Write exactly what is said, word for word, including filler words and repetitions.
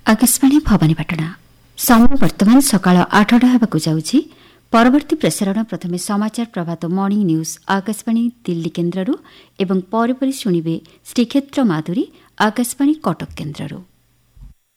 आकाशवाणी भवानीपाटना समय वर्तमान सकाळ आठटा हेबाकु जाउछि। परवर्ती प्रसारण प्रथमे समाचार प्रभात मर्निंग न्यूज आकाशवाणी दिल्ली केन्द्ररू एवं परिपरि शुणिबे श्रीक्षेत्र माधुरी आकाशवाणी कटक केन्द्ररू।